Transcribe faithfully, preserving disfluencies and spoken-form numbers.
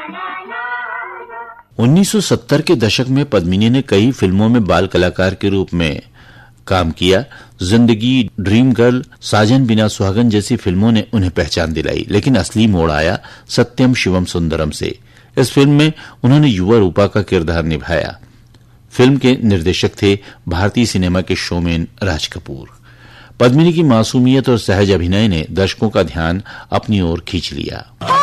उन्नीस सौ सत्तर के दशक में पद्मिनी ने कई फिल्मों में बाल कलाकार के रूप में काम किया। जिंदगी, ड्रीम गर्ल, साजन बिना सुहागन जैसी फिल्मों ने उन्हें पहचान दिलाई, लेकिन असली मोड़ आया सत्यम शिवम सुंदरम से। इस फिल्म में उन्होंने युवा रूपा का किरदार निभाया। फिल्म के निर्देशक थे भारतीय सिनेमा के शोमैन राज कपूर। पद्मिनी की मासूमियत और सहज अभिनय ने दर्शकों का ध्यान अपनी ओर खींच लिया।